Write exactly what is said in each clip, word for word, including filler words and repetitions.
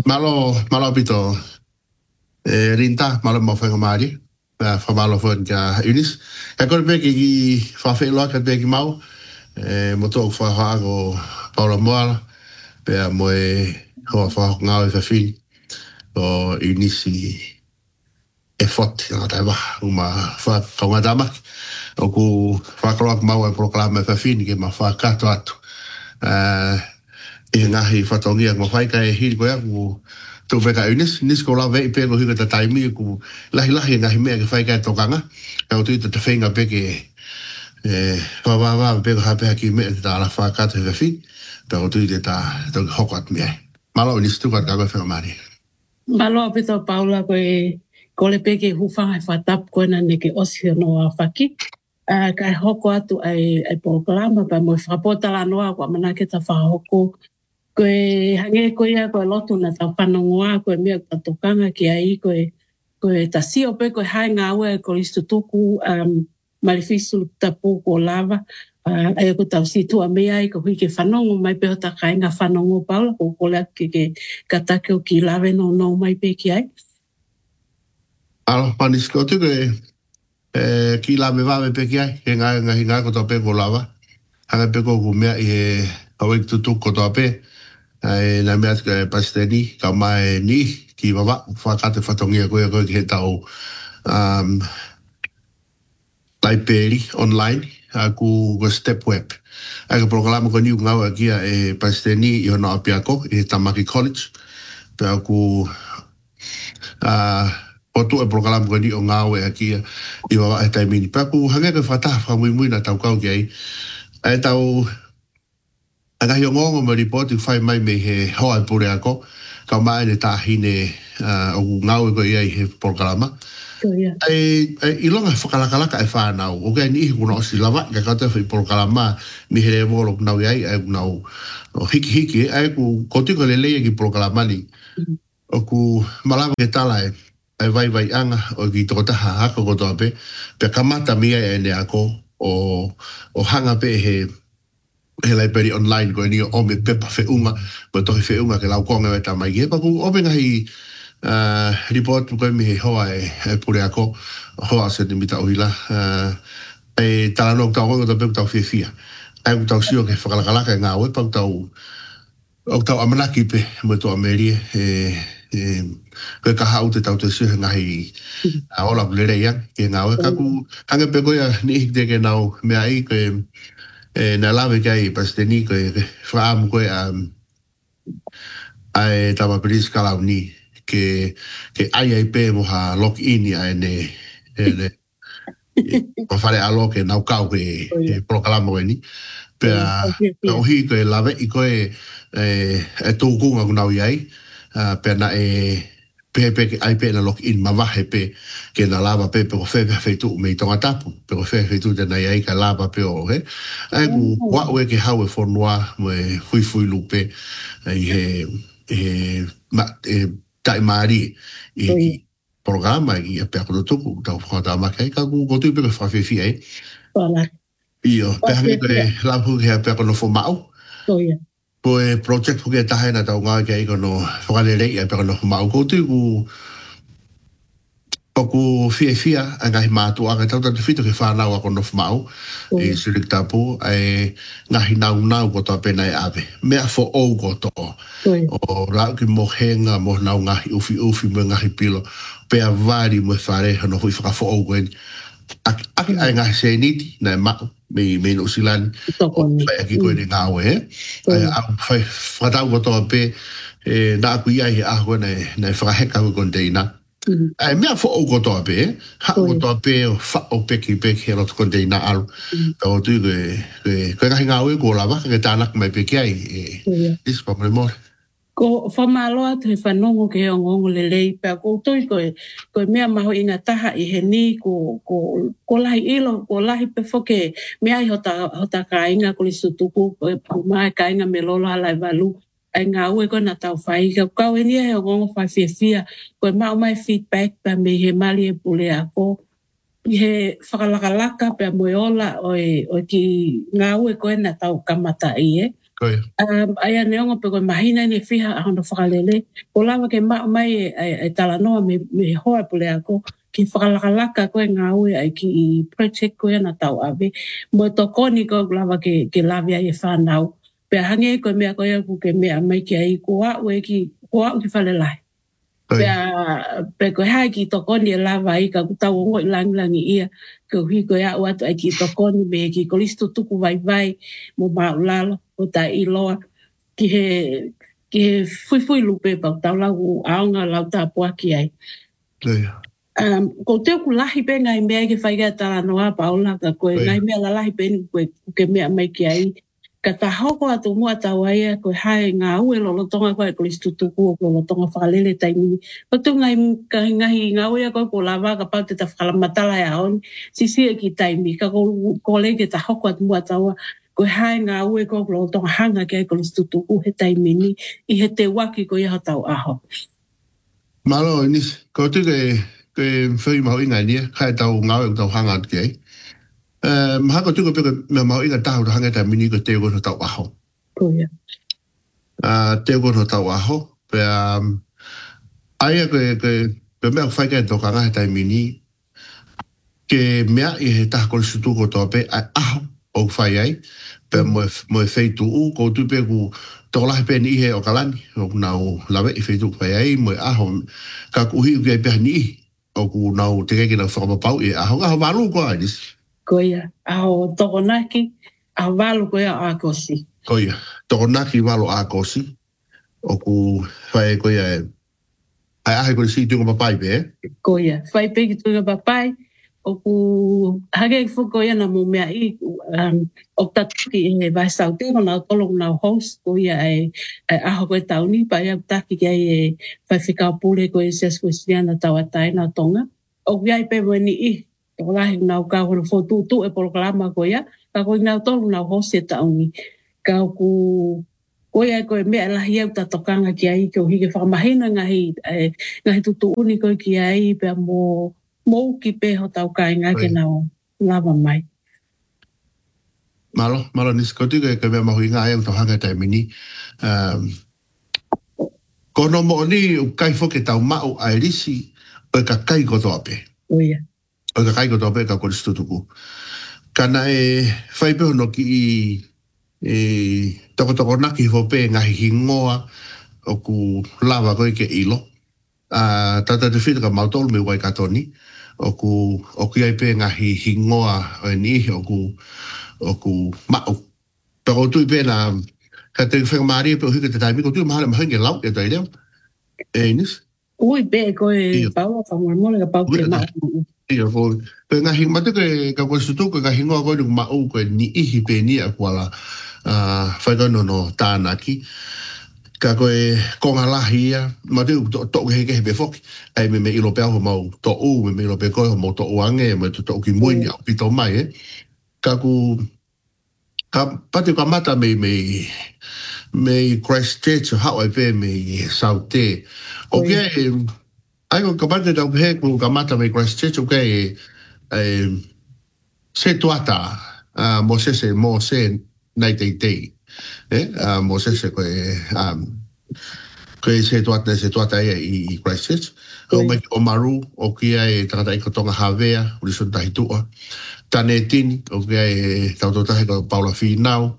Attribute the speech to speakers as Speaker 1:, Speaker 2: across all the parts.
Speaker 1: malo malo pito e rinta malo mo fa mari pa fa malo fo ka unis ka ko be ki fa fe lo ka be ki mau e mo to fa ha go Paula Moal pe mo e ho fa nga e fa fin o unis e fot na ta va uma fa ka ma dama o ku fa ko mau e proclama fa fin ke ma fa ka to atu eh e ngahi fa tongia mo fa ka e hil ko ya ku tu veka unis nis ko la ve pe ko higa ta taimi ku lahi lahi ngahi me ke fai ka tokanga ka tu te fenga pe ke eh va va va pe ko ha pe ki me ta la fa ka te fi pe ko tu te ta to hokot me malo unis tu ka ka fe mari
Speaker 2: malo pe to Paula ko e ko le pe ke hu fa fa tap ko na ne ke osio no a faki a ka hoko atu ai ai programa pa mo fa pota la noa ko mana ke ta fa hoko ko hange ko ia ko lotu na ta panongoa ko me ta tokanga ki ai ko ko ta si o pe ko hai nga we ko listu tuku um maleficio tapu ko lava ai ko ta si tu a me ai ko ki fanongo mai pe ta kai nga fanongo Paula ko ko la ke ke kata ke ki lave no no mai pe ki ai
Speaker 1: alo panis ko tu ke eh ki lave va pe ki ai ke nga nga nga ko to pe ko lava hanga pe ko ku me e au tu tu ko to pe ai na mea ke pasteni ka mai ni ki baba fa ka te fatongia ko ko ke tau um taiperi online aku go step web ai programa ko ni ngau aki e pasteni yo no apiako e Tamaki College pe aku a o tu e programa ko ni ngau aki i baba e taimini pe aku hanga ke fata fa muy muy na tau kau ke ai tau aga yo ngongo mo report fai mai me he hoa pure ako ka mai ne ta hine o ngau ko ia he programa ai ai ilonga fakala kala ka fa na o ga ni ko no si lava ka ka te fi programa mi he volo na ai ai na o hiki hiki ai ku ko ti ko le le ki programa ni o ku malava ke tala ai vai vai anga o ki to ta ha ko ko to pe pe kamata mi e ne ako o o hanga pe he he lai peri online ko ni o me pepa fe unga mo to fe unga ke lau konga ta mai ge pa ku o benga hi uh, report ko mi ho ai pure ako ho ase de mita oila uh, e tala no ta ngo to pe ta fe fia ai ta sio ke fa kala ka nga o pa ta o ta amana ki pe mo to ameri e e ko ka hau te ta te sio nga hi a ola blere ya ke nga o ka ku hanga pe ko ya ni de ke na me ai ke e na lave kai pasteni ko fra am ko am ai tava pris kala ni ke ke ai ai pe mo ha lock in ya ne ne pa fare a lo ke na ka ke proclamo ni pe o hi ko lave i ko e e tu ku nga na ai pe na e pe pe ai pe na lock in ma va he pe ke na lava pe pe fe fe tu me tonga tapu pe fe fe tu de na ai ka lava pe o he ai ku wa we ke ha we for noa me fui fui lupe ai he e ma e tai mari e programa i pe ko tu ku ta fa ta ma ke ka ku ko tu pe fa fe fi ai
Speaker 2: Voilà.
Speaker 1: io pe ha ke la pu ke pe ko no fo mau po e project ke ta hena ta nga ke ko no fa le le pe ko no mau ko tu ku ku fia fia nga ma tu aga ta ta fito ke fa na ko no mau e select tapu e nga hi na na ko to pe na ave me fo o ko to o la ki mo henga mo na nga hi ufi ufi mo nga hi pilo pe avari mo fare no fu fa fo o ko ak ak nga se ni na ma me me no silan pe ki ko ni nga we e a fa fa ta ko to pe e na ku ia hi a ko na na fa heka ko container ai mea fo o ko to pe ha o to pe fa o pe ki pe ki lo ko de na al o tu ke ke ka nga we ko la va ke ta nak me pe ki ai dis pa mo
Speaker 2: ko fa malo atu he whanongo ke o ngongo le lei pe ko toi ko ko mea maho ina taha i he ni ko ko ko lahi ilo ko lahi pe foke mea i hota hota ka inga ko li sutuku ko e mai ka inga me lolo ala valu ai nga ue ko na tau whai ka kau e nia he o ngongo whai fia fia ko e mau mai feedback pa me he mali e pule ako he whakalakalaka pe moe ola o e o ki nga ue ko e na tau kamata i e
Speaker 1: Koe.
Speaker 2: Um, aia neonga pe koe mahina ni fiha a hono whakalele. Ko lawa ke ma mai e, e, e tala noa me, me hoa pule ako. Ki whakalakalaka koe ngā ue ai ki i project koe na tau ave. Mo to koni ko lawa ke, ke lawi ai e whanau. Pe hange koe mea koe aku ke mea mai ki ai ko a ue ki, ko a ki whalelai. Pe, pe koe hai ki to koni e lawa ai ka kutau ongo i langi langi ia. Ko hui koe a ue atu ai ki to koni me ki kolisto tuku vai vai mo maulalo. O ta i loa ki he ki he fui fui lupe pa tau lau aonga lau ta poa ki ai.
Speaker 1: Yeah.
Speaker 2: Um, ko te ku lahi pe ngai mea ki whaiga tala noa pa ola ka koe ngai mea la lahi pe ni koe ke mea mai ki ai. Ka ta hoko atu mua tau aia koe hae ngā ue lolo tonga koe ko listu tuku o lolo tonga whakalele taimini. Ko tu ngai ngahi ngahi ngā ue koe ko lawa ka pau te ta whakalamatala e aoni. Sisi e ki taimi ka ko, ko lege ta hoko atu mua tau ko hae ngā ue ko lo tonga hanga ke ko listu tuku he taimini i he te waki ko iha tau aho.
Speaker 1: Malo inis, ko tu ke ke whi maho inga nia, kai tau ngā ue tau hanga atu ke ai. Uh, maha ko tu ke peke me maho inga tahu ta hanga taimini ko te ue tau aho.
Speaker 2: Ko ia.
Speaker 1: Uh, te ue tau aho, pe um, aia ke, ke, ke mea whai kai tau kanga he taimini, ke mea i he taha ko listu tuku tau pe ai aho o whai ai, pe mo mo feitu u ko tu pe ku to la pe ni he o kalani o na o lawe i feitu pe ai mo aho ka ku hi ke pe ni o ku na o te ke na fa pau e aho ga valu ko ai
Speaker 2: ko ia aho to naki a valu ko ia a kosi
Speaker 1: ko ia to naki valu a kosi o ku fai ko ia ai ai ko si tu ko papai pe
Speaker 2: ko ia fai pe ki tu ko papai o ku hage fuko ia na mo mea i um, o tatuki e vai sau te na tolo na host ko ia e aho koe tauni pa ia taki ki ai e vai whika pule ko e ses ko siana tau atai na tonga o ia i pe weni i o lahi na ka ko fo tu tu e programa ko ia ka ko na tolo na host e tauni ka ku ko ia ko mea la ia ta tokanga ki ai ko hige whakamahina ngahi ngahi tutu uni ko ki ai pe mo mo ki pe ho tau kai nga ke nao lava mai.
Speaker 1: Malo, malo nis ko tu ke ke me mahu inga ai to hanga taimini. Um, kono mo ni u kai fo ke tau mau ai risi o ka kai ko tope.
Speaker 2: O ia.
Speaker 1: O ka kai ko tope ka ko stutuku. Kana e fai pe no ki i e toko toko naki fo pe ngahi hingoa o ku lava ko ke ilo. Ah uh, tata te fita ka mautol me wai katoni. O ku o ki ai pe ngahi hingoa o ni o ku o ku mau. Pero tu pe na ka te whaka maari pe o hika te taimi ko tu mahale mahinge lau e tai leo. E nis?
Speaker 2: Ui pe ko e pau a whamua mole ka pau ke mau.
Speaker 1: Ia ko pe ngahi mate ke ka ko sutu ko ngahi ngoa ko ni mau ko ni ihi pe ni a kuala ah whaika no no tānaki. Ka koe konga lahi ia, ma te to to he ke be foki. Ai me me ilo pe ho mau to u me me ilo pe ko ho mau to uange me to to ki muini au pito mai e. Ka ku ka pate ka mata me me me Christchurch how ai pe me saute. Okay, ai ko ka pate da he ku ka mata me Christchurch okay e se tuata a mo se se mo se nai te te. Eh, uh, mo se se ko um ko se tuata se tuata i Christchurch o mai o maru o ki ai tata i ko tonga havea o so dai tua tane tin o ki ai tau tota ko Paula Finau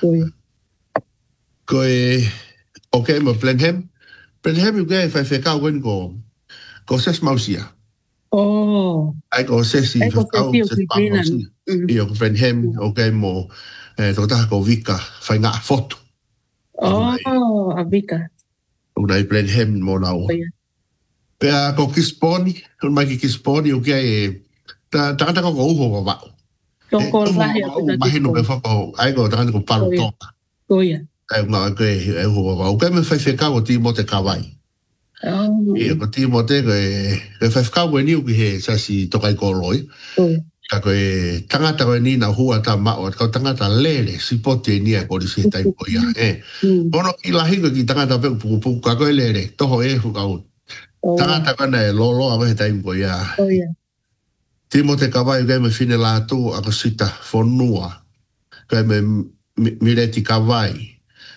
Speaker 1: ko e o ke mo Blenheim Blenheim ko ai fa fa ka wen ko ko ses mausia
Speaker 2: oh
Speaker 1: ai ko ses i fa ka ses pa mausia i o Blenheim o ke mo eh tota ko vika fa nga foto.
Speaker 2: Oh, a vika.
Speaker 1: Una i Blenheim mo nao. Pea ko kisponi, ko mai ki kisponi o kia e ta ta ta ko uho wa wa.
Speaker 2: Toko lahi a pita
Speaker 1: kisponi. Mahino me whako, ai ko ta ko palu toka.
Speaker 2: Koia.
Speaker 1: Ai ngā ko e uho wa wa. O kia me whai whekau o timo te kawai.
Speaker 2: Oh.
Speaker 1: E ko timo te ko e whai whekau e niu ki he sasi tokai ko roi.
Speaker 2: Koia.
Speaker 1: Ka ko e tangata ko e ni na hua ta mao, ka tangata lele si pote ni a ko si tai ko ia. E. Pono ki lahi ko ki tangata pe pu pu ka ko e lele, toho e hu kau. Tangata ko na e lolo a we tai ko ia.
Speaker 2: Oh ia.
Speaker 1: Timo te kawai ko me fine la tu a ko sita fonua. Ko me mireti kawai.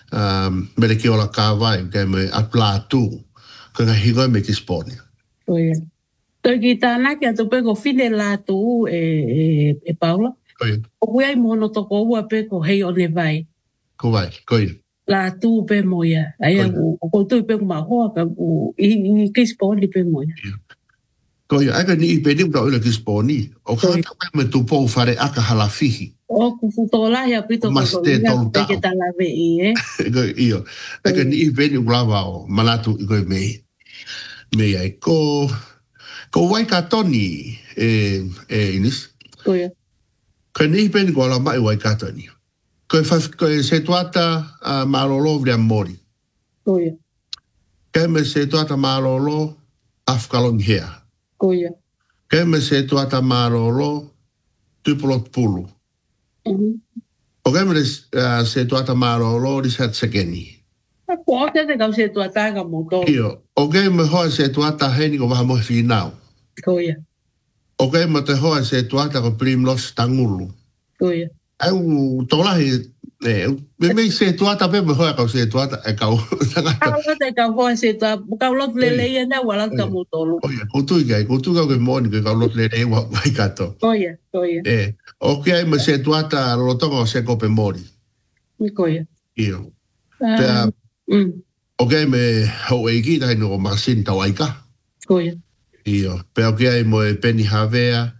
Speaker 1: um, me le ke ola ka vai, ke me atla tu, ka nga hingo me ki sponi.
Speaker 2: Oia. Toi ki tāna ki atu pe ko fine la tu e, e, e Paula.
Speaker 1: Koia.
Speaker 2: O kuai mono toko ua pe ko hei o ne vai.
Speaker 1: Ko vai, koia.
Speaker 2: La tu pe moia. Ai o ko tu pe ma hoa ka u i i ki sponi pe moia.
Speaker 1: Koia, aga ni i pe ni mta ula ki sponi. O kata pe me tu pou fare aka halafihi.
Speaker 2: O ku futola ya pito ko ko
Speaker 1: Maste tolu
Speaker 2: pe ke
Speaker 1: tau.
Speaker 2: tala ve i e.
Speaker 1: Iyo. Aga ni i pe ni ulawa o malatu i koe mei. Mei ai ko... Ko wai ka toni e, e inis.
Speaker 2: Koia.
Speaker 1: Ka ni pe ni ko ala mai wai ka toni. Ko e, faf, ko e se tuata uh, malolo vria mori.
Speaker 2: Koia.
Speaker 1: Ka me se tuata malolo afkalong hea.
Speaker 2: Koia.
Speaker 1: Ka me se tuata malolo tupulot pulu.
Speaker 2: Mhm.
Speaker 1: O ka me uh, se tuata malolo risat sekeni.
Speaker 2: Ko o te te kau se tua tāga mo tō.
Speaker 1: Iyo. O ka me hoa se tuata heni ko waha mohi finau.
Speaker 2: Koia.
Speaker 1: O ka me te hoa se tuata ko primlos tangulu.
Speaker 2: Koia.
Speaker 1: Au tolahi e me me se tuata pe me hoa kau se tuata e kau tangata.
Speaker 2: Kau te kau hoa se tua, kau lot lele ia na wala ka mo tōlu.
Speaker 1: Oia, koutu i kai, koutu kau ke moni ke kau lot le rei wa mai kato.
Speaker 2: Koia, koia.
Speaker 1: E, o ke ai me se tuata lotonga o se kope mori.
Speaker 2: Koia.
Speaker 1: Iyo. Pea, o ke ai me hau eiki tai no o makasin tau aika.
Speaker 2: Koia.
Speaker 1: Iyo. Pea o ke ai mo e peni havea,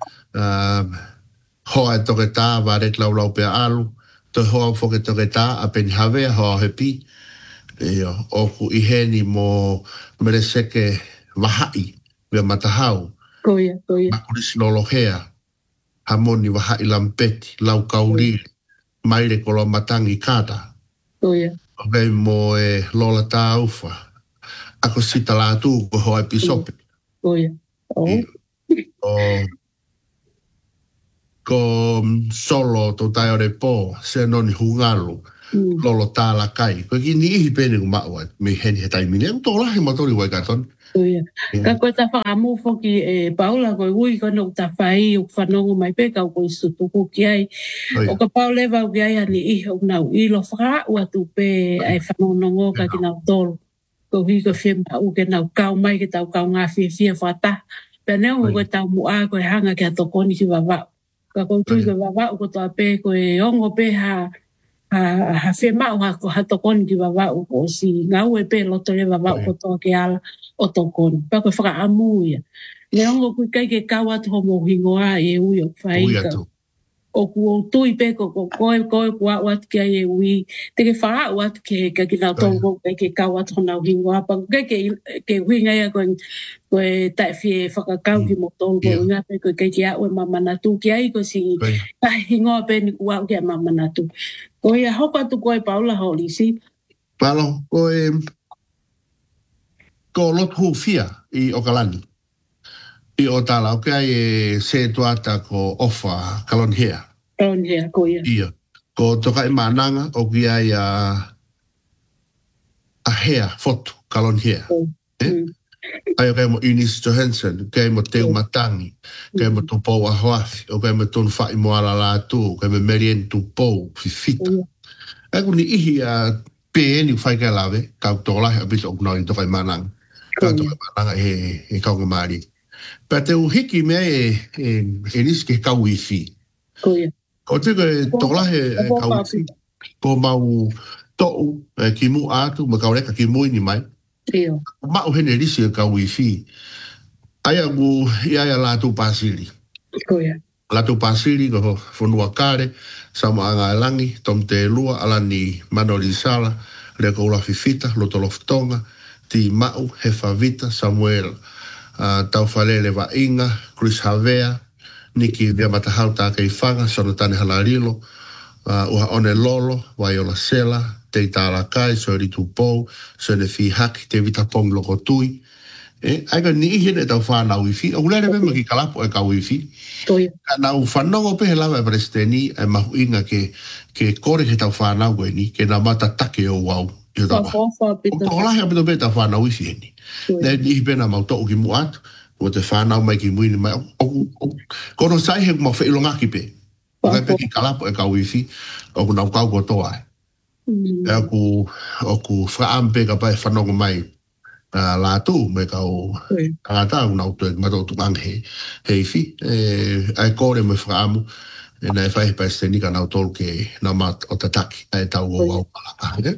Speaker 1: hoa e toke tā, varet lau lau pea alu, to hoa foke toke tā, a peni havea, hoa hepi. Iyo. O ku iheni mo mere seke wahai, vea matahau.
Speaker 2: Koia, koia.
Speaker 1: Makurisi lolohea, hamoni wahai lampeti, lau kauriri, maire kolo matangi kata.
Speaker 2: Koia.
Speaker 1: Okay, mo e lola tā ufa. Ako sita la tu ko hoa episope.
Speaker 2: Koia. Oh.
Speaker 1: O ko solo to tai ore po, se noni hungalu, lolo tā la kai. Ko ki ni ihi pene ku maua, me heni he taimine. Uto lahi matori wai katon.
Speaker 2: Koia. Ka koe ta whakamu foki e Paula koe ui koe no ta whai o whanongo mai pe kau koe sutuku ki ai. O ka Paula eva o ki ai ani iho nau i lo whaka ua tu pe ai whanongo ka ki nau tolu. Ko hi ko whima u ke nau kau mai ke tau kau ngā whia whia whata. Pea neo koe tau mua koe hanga ki a tokoni ki wawau. Ka koe tui koe wawau ko toa pe koe ongo pe ha ha ha whima u ha ko ha tokoni ki wawau ko si ngau e pe loto le wawau ko toa ke ala o tokoni. Pea koe whakaamu ia. Neo koe kai ke kau atu homo hingoa e ui o whaika. O ku o tui pe ko ko koe koe kua wat ki ai e ui. Te ke whaa wat ke ka ki nau tongo ke ke kau atu honau hingoa. Pa ke ke ke hui ngai a koe koe tai fie whakakau ki mo tongo. Ngā pe koe kei ki au e mamanatu ki ai ko si ka hingoa pe ni kua ki a mamanatu. Koe a hoka tu koe Paula holi si.
Speaker 1: Palo, koe ko lot hu fia i Okalani. I o tala, o kai e se tuata ko ofa kalon hea.
Speaker 2: Kalon hea, ko ia.
Speaker 1: Ia. Ko toka i mananga, o ki ai a, a hea, fotu, kalon hea.
Speaker 2: Oh.
Speaker 1: Eh? Mm. Ai o kai mo Eunice Johansson, o kai mo Teu Matangi, o kai mo Tupou Ahoafi, o kai mo Tonu Fai Moala Lātu, o kai mo Marianne Tupou, Fifita. Oh. Ai kuni ihi a pe ni whai kai lawe, kau tōlahi a bito o kunoi toka i mananga. Kau toka i mananga he, he kaunga maari. Pea te uhiki mea e, e, e nisi ke kau i whi.
Speaker 2: Koia.
Speaker 1: Ko te koe tōlahe e kau i whi. Ko mau tou e ki mu atu, ma kau reka ki muini mai.
Speaker 2: Rio.
Speaker 1: Mau hene risi e kau i whi. Aia ngu i aia lātou pāsiri.
Speaker 2: Koia.
Speaker 1: Lātou pāsiri ko whanua kāre, sama anga e langi, tom te lua, alani Manoli Sala, rea ko ula Fifita, loto loftonga, ti mau, he whavita, Samuel, Uh, tau whalele wa inga, Chris Havea, Niki Vea Matahau tā kei whanga, Sonatane Halarilo, uh, Uha One Lolo, Waiola Sela, Te Tāla Kai, Sori Tupou, Sone Fi Haki, Te Vita Pong Loko Tui. Eh, aika ni ihine tau whanau i whi. O ulere me maki kalapo e kau i whi.
Speaker 2: Toi.
Speaker 1: Nau whanongo pehe lawa e presteni, e mahu inga ke, ke kore ke tau whanau koe ni, ke na mata take o wau. O tōlahi apito pe tau whanau i whi ni. Nei ni pena mau tōu ki mu atu, o te whanau mai ki muini mai. Kono sai he kuma whailongaki pe. O kai pe ki kalapo e kau i whi, o kuna kau ko tō ai. e aku o ku whaampe ka pai whanonga mai uh, lātu me ka o tangata una utu e mato tu anghe hei fi e ai kore me whaamu e nei whai pai ste nika nau tolu ke na mat o tataki ai tau o au palaka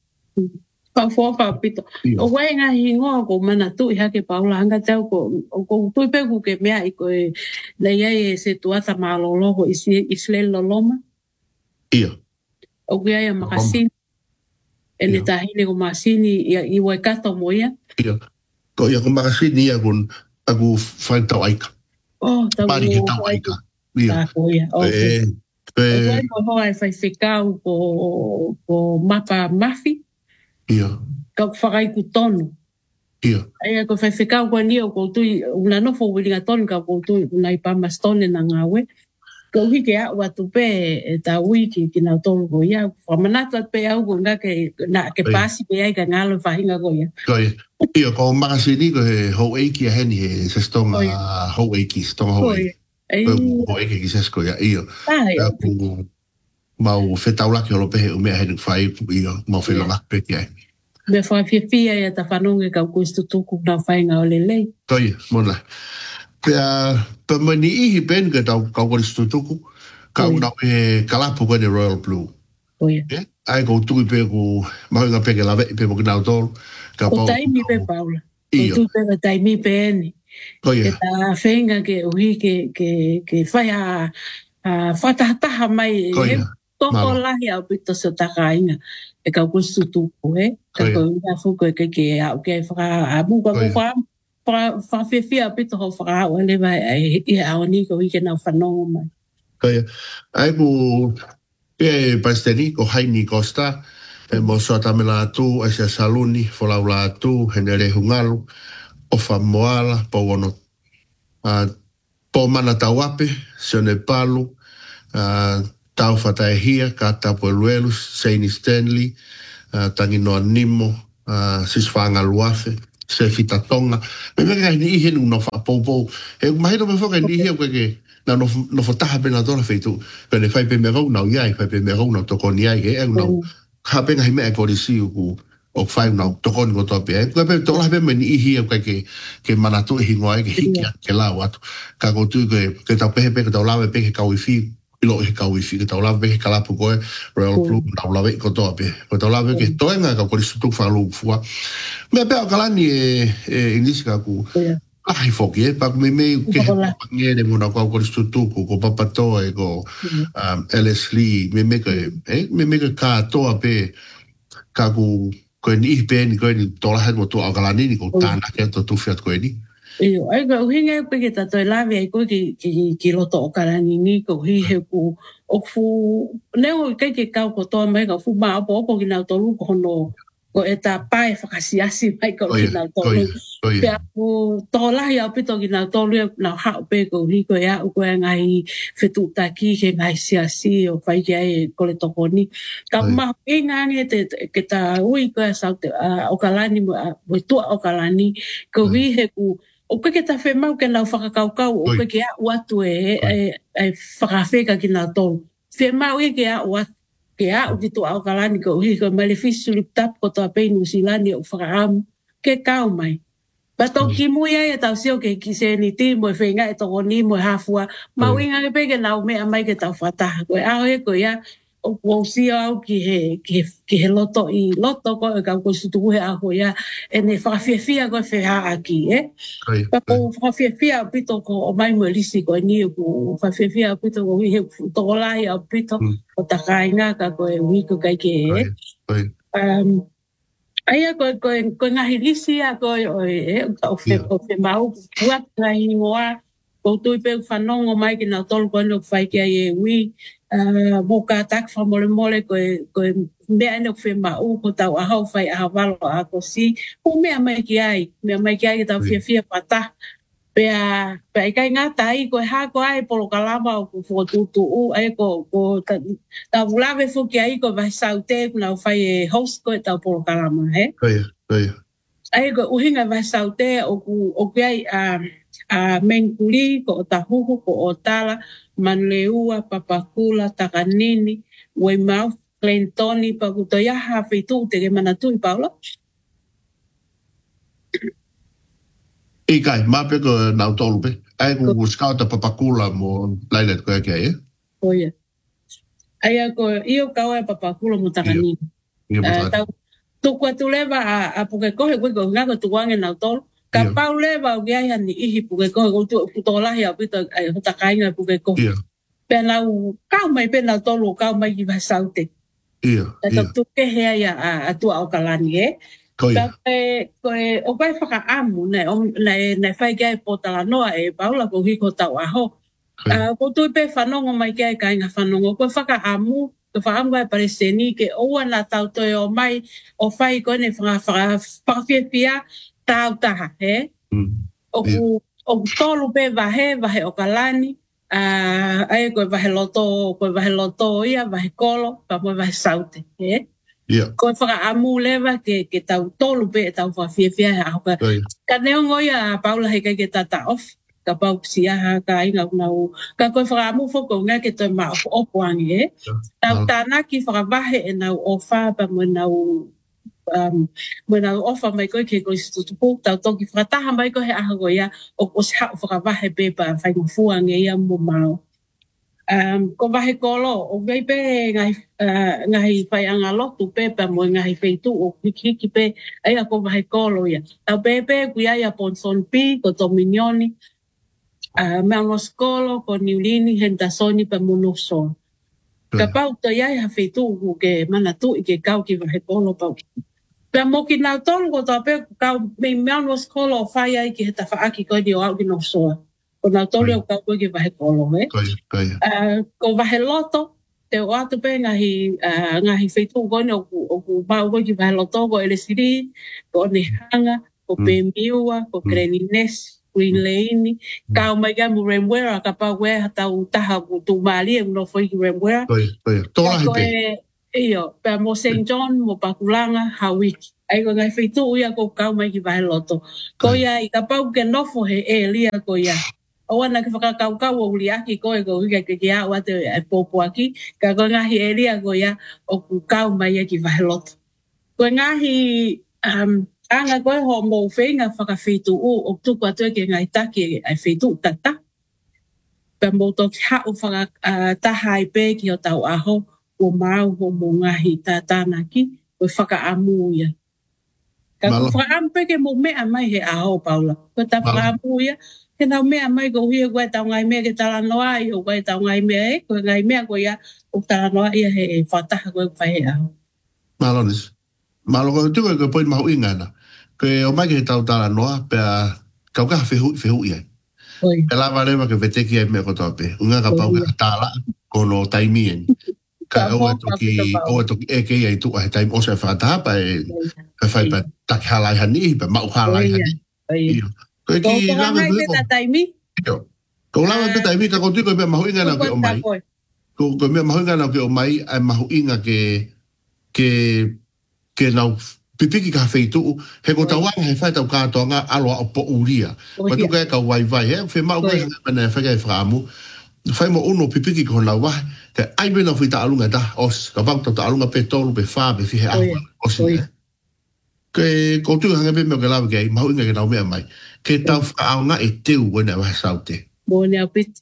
Speaker 2: pa fo pa pito o wai nga hingo ko mana tu ha ke paula anga tau ko ko tu pe ku ke mea i ko le ye se tu ata malolo ko isi isle loloma
Speaker 1: ia
Speaker 2: o ku ia makasi e le tahine ko masini ia i wai kato moia
Speaker 1: ia ko ia ko makasini ia kun aku whai tau aika
Speaker 2: oh tau
Speaker 1: pari ke tau aika ia
Speaker 2: ko ia okay e wai ko hoa e whai whikau ko ko mapa mafi
Speaker 1: ia
Speaker 2: ka whakai ku tonu
Speaker 1: ia
Speaker 2: ai ko whai whikau ko ni o ko tui una no fo wilinga tonu ka ko tui una i pamastone na ngawe ko hike a watu pe e ta wiki ki na tolu ko ia whamanata pe au ko nga ke na ke pasi pe ai ka ngalo whahinga ko ia
Speaker 1: ko ia ia ko makasini ko he hou eiki a heni he se stonga hou eiki stonga hou eiki hou eiki ki sesko ia ia aku mau whetaulaki o lo pehe o mea heni whai ia mau whelonga pe ki ai
Speaker 2: me whai whiwhia ia ta whanonge ka kuistu tuku na whainga o lelei
Speaker 1: ko ia mona Pea, pa mani ihi ben ka tau kau kori stutuku, ka una e kalapu ka ni Royal Blue.
Speaker 2: Oh ia.
Speaker 1: Ai ko tui pe ku, mahu nga peke lawe, pe mo kinau tolu.
Speaker 2: O taimi pe Paula. O tui pe ka taimi pe eni.
Speaker 1: Ko ia.
Speaker 2: Ke ta whenga ke uhi ke, ke, ke whai a, a whatahataha mai.
Speaker 1: Ko ia.
Speaker 2: Toko lahi au pito sa taka inga. E kau kustu tuku, he. Ka ko ia fuko e ke ke au ke whaka, a muka ku wha, whawhiwhia pito ho whaka au ele vai, e au ni ko ike nau whanongo mai.
Speaker 1: Ko ia. Ai ku, pe pasteni ko Haini Costa, e mo soa tamela atu, e se saluni, folau la atu, he nere hungalu, o whamoala, po wono, po mana tauape, se ne palu, tau whataehia, ka tapu eluelu, Seini Stanley, uh, tangi noa nimo, uh, sis whaanga luafe, se fita tonga. Me me kai ni ihe no whapopou. He mahiro me whaka ni ihe o ke na no no whataha pena dora feitu. Pene whai pe me rau nau iai, whai pe me rau nau toko ni ai, he e nau ka penga hi mea kori si uku o whai nau toko ni koto pe. He pe tola pe me ni ihe o ke ke manatu e hingoa ke hiki ke lau atu. Ka kotu ke ke tau pehe pe ke tau lawe pe ke kau i fi ilo e kau i fi ke tau lawe pe ke kalapu koe Royal Blue nau lawe i koto pe. Ko tau lawe ke toenga ka kori sutuk whalu fua. Me pe o kalani e e inisi ka ku ai foki e pa me me ke nge de mona ko ko stutu ko ko papato e ko um Alice Lee me me ke e me me ke ka to ape ka ku ko ni pe ni ko ni to la mo to o kalani ni ko tana ke to tu fiat ko ni
Speaker 2: e ai ko hinga pe ke ta to la ve ko ki ki ki lo to kalani ni ko hi he ku o fu ne o ke ke ka ko to me ka fu ma po po ki na to lu ko no ko eta pai whakasiasi mai ko ki nau tolu. Pe aku tola ia pito ki nau tolu nau hao pe ko hi ko ia ko e ngai whetu taki ke ngai siasi o whai ki ai ko le toko ni. Ka mahu i ngange te ke ta ui ko e sau te o kalani mo tua o kalani ko hi he ku o ke ta whemau ke nau whakakaukau o ke ke a uatu e e whakawheka ki nau tolu. Whemau i ke a uatu ke a o tito au kalani ko hi ko malefisu liptap ko to ape New Zealand o whakaam ke kau mai. Ba tau ki mui ai e tau sio ke ki se ni ti mo e whenga e toko ni mo e hafua. Mau inga ke peke nau mea mai ke tau whataha. Koe ao e koe ia o kua sio au ki he, ki he, ki he loto i loto ko e kau koe sutuku he aho ia e ne whakawhiawhia koe wheha aki e. Pa ko whawhiawhia pito ko o mai mo lisi koe ni o ku whawhiawhia pito ko hi he toko lai au pito o takainga ka koe wiko kai ke e. Um, Aia koe koe koe ngahi lisi a koe o e o whe o whe mau kuat ngahi ngoa ko tui pe whanongo mai ki nau tolu koe no whai ki ai e ui mo ka tak whamole mole koe koe mea ene o whe mau ko tau ahau whai aha walo a ko si ko mea mai ki ai mea mai ki ai ki tau whia whia patah Pea, pea ikai ngā tai koe hā koe ai polo kalama o ku whotutu u ai ko ko ta wulawe whuki ai ko vai sau te kuna u whai e host koe tau polo kalama, he?
Speaker 1: Koia, koia.
Speaker 2: Ai ko uhinga vai sau te o ku o ku ai a a mengkuli ko o tahuhu ko o tala manleua papakula takanini wei mau Claytoni pa kuto ya ha fitu te ke manatu i Paula.
Speaker 1: I kai, mā pe ko nau tolu pe. Ai ku skauta papakula mo lailet ko eke e.
Speaker 2: Oh yeah. Ai ko io kawa papakula mo takani. Tau tuku atu lewa a puke kohe koe ko ngako tuwange nau tolu. Ka pau lewa o giai hani ihi puke kohe ko tu kutolahi au pito ai hotakainga puke kohe. Pe nau kau mai pe nau tolu kau mai ki vasaute.
Speaker 1: Ia.
Speaker 2: Tau tuke hea ia atua o kalani e. Koe, koe, o pai whaka amu, nei, nei, nei whai kia e potala noa e paula ko hiko tau aho. Ko tui pe whanongo mai kia e kainga whanongo, koe whaka amu, ko whaamu ai pare seni, ke oua na tau toi o mai, o whai koe ne whaka whakawhiawhia tau taha, he? O tolu pe wahe, wahe o kalani, ai koe wahe loto, koe wahe loto ia, wahe kolo, pa moe wahe saute, he?
Speaker 1: Yeah.
Speaker 2: Ko whaka amu lewa ke, ke tau tolu pe tau whawhiawhia hea hoka. Ka neo ngoia Paula hei kai ke tata off. Ka pau siaha ka inga unau. Ka koe whaka amu whoko ngā ke toi maa ofu opuangi e. Tau tānaki whakawahe e nau ofa pa mo nau um, mo nau ofa mai koe ke koe situtupu. Tau toki whakataha mai koe he aha goia o ko se hao whakawahe pe pa whaingufuangi ia mo mau. Um, ko wahe kolo, o wei pe ngai, uh, ngai whai anga lotu pe pa mo ngai wheitu o hiki pe, aia ko wahe kolo ia. Tau pe pe kuia ia Ponson P, ko Dominioni, uh, Melros Kolo, ko Niulini, Hentasoni pa Munoso. Ka pau to ia ia wheitu ku ke manatu i ke kau ki wahe kolo pau. Pea mo ki nau tolu ko tau pe kau me Melros Kolo o whai ai ki he tawhaaki koe di o au ki nosoa. Ko nau tolu o kau koe ki wahe kolo, he?
Speaker 1: Koe, koe.
Speaker 2: Uh, ko wahe loto, te o atu pe ngahi, uh, ngahi wheitu kone o ku, o ku mau koe ki wahe loto, ko Elesiri, ko Onehanga, ko mm. Pemiua, ko mm. Krenines, Green Lane, mm. Kau mai ka mu Remwera, ka pau koe hatau taha ku tu maali e uno foi ki Remwera.
Speaker 1: Koe, koe. Tōlahi pe.
Speaker 2: Iyo, pe mo Saint John, mo Pakulanga, Hawiki. Ai ko ngai wheitu uia ko kau mai ki wahe loto. Ko ia, i ka pau ke nofo he e lia ko ia. O wana ki whakakaukau o uli aki koe ko hika ke ki au ate e popo aki. Ka koe ngahi e ria ko ia o ku kau mai e ki waheloto. Koe ngahi um, anga koe ho mou whenga whakawhitu u o tuku atu ke ngai taki e whitu tata. Pe mou toki hau whakataha i pe ki o tau aho o mau ho mou ngahi tātana ki koe whakaamu ia. Ka koe whakaamu pe ke mou mea mai he aho Paula. Koe ta whakaamu ia. Ke nau mea mai ko hia koe tau ngai mea ke tala noa i o koe tau ngai mea e, koe ngai mea koe ia o tala noa ia he e whataha koe whai he aho.
Speaker 1: Malonis. Malo koe tuko koe poin mahu inga na. Koe o mai ke tau tala noa, pea kau kaha whehu, whehu ia. Pe lava rewa ke veteki ai mea ko tau pe. Unga ka pau ke tala kono taimi eni. Ka oa toki, oa toki eke ia i tuka he taimi osa e whakataha pa e whai pa taki halai hani, pa mau halai hani. Iyo. Koe ki lava
Speaker 2: pe ta taimi?
Speaker 1: Ko lava pe taimi, ka konti koe mea mahu inga na ke o mai. Ko mea mahu inga na ke o mai, ai mahu inga ke ke ke nau pipiki ka wheitu, he ko tawanga he whai tau kātoa ngā aloa o po uria. Ko tu kai ka wai vai, he, whi mau kai hanga mana whakai whaamu, whai mo uno pipiki ko nau wahe, ke ai mena whi ta alunga da, os, ka wang tau ta alunga pe tolu, pe whaa, pe whihe awa, osi ne. Ke ko tu hanga pe mea ke lawa kei, mahu inga ke nau mea mai. Ke tau whaaunga e teu wene wahe saute.
Speaker 2: Mone au pit.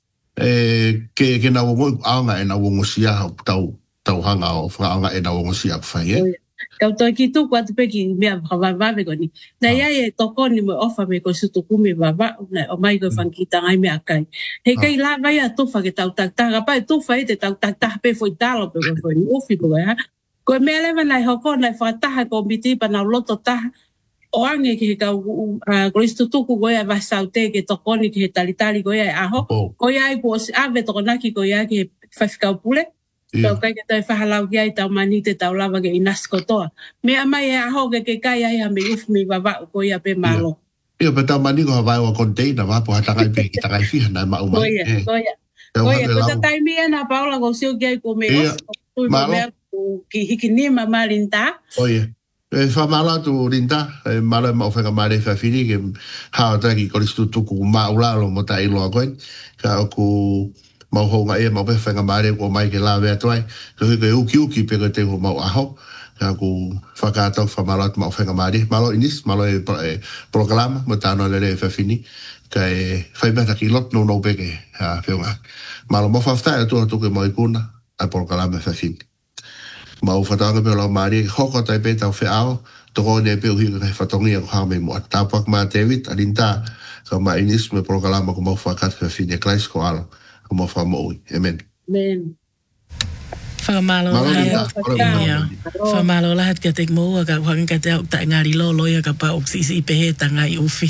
Speaker 1: Ke ke nau mo aunga e nau ngosia tau tau hanga o whaaunga e nau ngosia kwhai, e.
Speaker 2: Kau toi ki tuku atu pe ki mea whakawaiwawe koni. Nei ai e toko ni mo ofa me ko sutuku me wawa, o mai ko whankita ngai mea kai. Hei kai la vai a tufa ke tau taktaha, pa e tufa e te tau taktaha pe foi talo pe ko foi ufi po ha. Ko mea lewa nai hoko nai whataha ko miti pa nau loto taha. O ange ki he kau koristu tuku goia e wasaute ke tokoni ki he talitali goia e aho. Goia e po ave tokonaki goia ki he whaifikau pule. Tau kai ke tau whahalau ki ai tau mani te tau lava ke inas kotoa. Mea mai e aho ke ke kai ai ha me ufu mi wawa ko ia pe malo.
Speaker 1: Ia pe tau mani ko hawai wa container wa po hatakai pe ki takai whiha nai mau mai.
Speaker 2: Goia, goia. Goia, ko ta taimi e na Paula ko siu ki ai ko me os. Tui mo mea ki hiki nima ma rinta.
Speaker 1: Goia. E whamala tu rinta, e mala ma ofenga mare whawhiri ke hao taki koristu tuku maulalo mo ta iloa koe. Ka oku mau ho nga e mau pe whenga maare ko mai ke la wea tuai ko he ke uki uki pe ko te ho mau aho ka ku whakatau whamarot mau whenga maare malo inis malo e programa mo tano le le whawhini ka e whaibata ki lot no no pe ke whiunga malo mo whafta e tua tuke mo i kuna a programa whawhini mau whatanga pe lau maare hoko tai pe tau whiao toko ne pe uhi ka whatongi ako hao me mua tapak ma David alinta ka ma inis me programa ko mau whakat whawhini e klais ko alo ko mau whamoi amen
Speaker 2: Amen.
Speaker 3: Whakamalo lahat. Whakamalo lahat ka tek mo ka huang ka te ta ngari lo lo ya ka pa oksisi pe he tanga i ufi.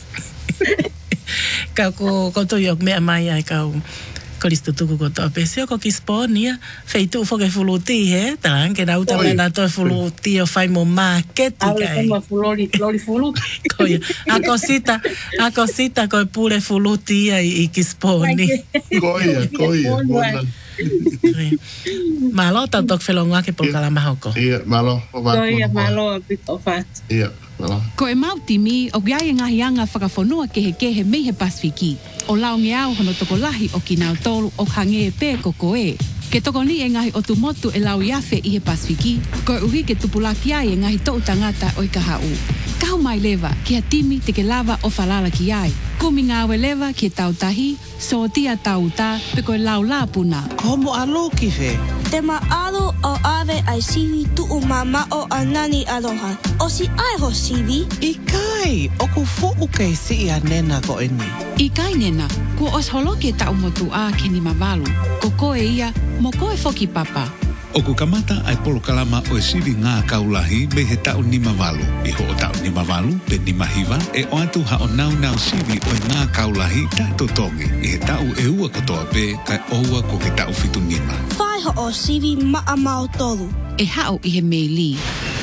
Speaker 3: Ka ko ko to yok me mai ai ka ko listo tu ko to pe se ko kisponia feito fo ke fuluti he tan ke na uta na to fuluti o fai mo market ka.
Speaker 2: Ai mo fulori fulori fulu.
Speaker 3: Ko ya a cosita a cosita ko pure fuluti ai kisponi.
Speaker 1: Ko ya ko ya.
Speaker 3: Malo tanto felonga ke por kala mahoko.
Speaker 1: Ia, malo.
Speaker 2: Ia, malo bit of fat.
Speaker 1: Ia, malo.
Speaker 4: Ko e mauti mi, o giai ngahi anga whakafonua ke he ke he mehe Pasifiki. O lao nge au hono toko lahi o ki nao tolu o hange e pē ko koe. Ke toko ni e ngahi o tu motu e lau iafe i he Pasifiki. Ko e uhi ke tupulaki ai e ngahi tou tangata o i ka hau. Kau mai lewa, ki a timi te ke lava o falala ki ai. Kumi ngāwe lewa ki e tau tahi, so tia tau tā, pe ko e lau la puna.
Speaker 5: Komo alo ki fe?
Speaker 6: Te maalo o ave ai siwi tu o mama o anani aloha. O si ai ho siwi?
Speaker 5: I kai, o ku fuku kei si i nena ko e ni.
Speaker 4: I kai nena, ku os holo ke tau motu a ke ni mawalu. Ko koe ia, mo koe foki papa.
Speaker 7: O ku kamata ai polo kalama o e siwi ngā kaulahi me he tau ni mawalu. I ho o tau ni mawalu pe ni mahiwa e o atu ha o nau nau siwi o e ngā kaulahi ta totongi. I he tau e ua kotoa pe kai oua ko ke tau fitu nima.
Speaker 6: Whai ho o siwi maa mau tolu.
Speaker 4: E hao i he meili.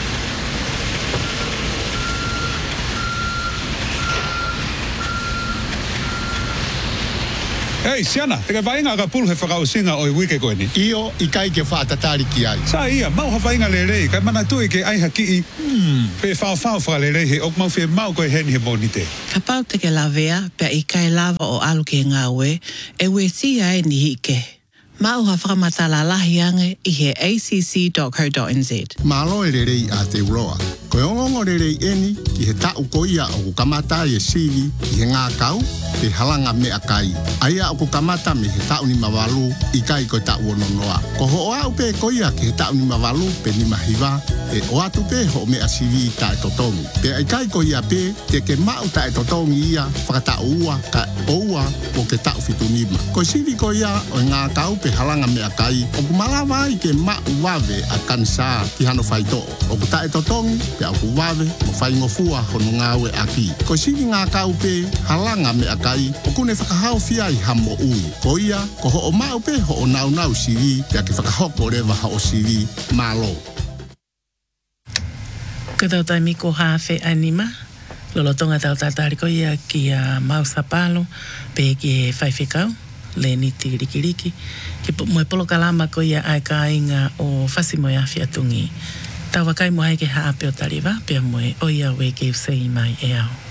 Speaker 7: Hei, Siana, te kai vainga ka pulu he whakau singa o i wike koe ni.
Speaker 8: Io, i kai ke whātatari ki ai.
Speaker 7: Sa ia, mau ha vainga le rei, kai mana tui ke ai haki i, hmm, pe whao whao wha le rei he ok mau whi mau koe heni he monite.
Speaker 5: Ka pau te ke lawea, pe i kai lava o alu ke ngā ue, e we si ai ni hike. Mau ha whakamata la lahi ange i he a c c dot co dot n z.
Speaker 8: Malo e re rei a te uroa. Ko e ongongo re rei eni ki he tau koia o ku kamata e siwi i he ngā kau, te halanga me a kai. Aia o ku kamata me he tau ni mawalu i kai ko tau ono noa. Ko ho oa upe koia ki he tau ni mawalu pe ni mahiwa, e o atu pe ho me a siwi i ta e totongi. Pe ai kai koia pe te ke mau ta e totongi ia whakatau ua ka oua o ke tau fitu nima. Ko siwi koia o ngā kau pe halanga me a kai, o ku malawa i ke mau wawe a kansa ki hano whaito. O ku ta e totongi, pe au ku wawe, mo whai ngofua hono ngāwe a ki. Ko siwi ngā kau pe halanga me a kai, o kune whakahau fia i hamo ui. Ko ia, ko ho o mau pe ho o nau nau siwi, pe a ke whakahoko rewa ha o siwi malo.
Speaker 3: Ko tau tai miko hawhe anima, lolo tonga tau tatari ko ia ki a mau sapalo, pe ki e whaiwhikau, le ni tirikiriki, ki moe polo kalama ko ia ai ka inga o whasimo ia fiatungi. Tau wakai mo hai ke haape o tariwa, pe moe o ia we ke usei mai e au.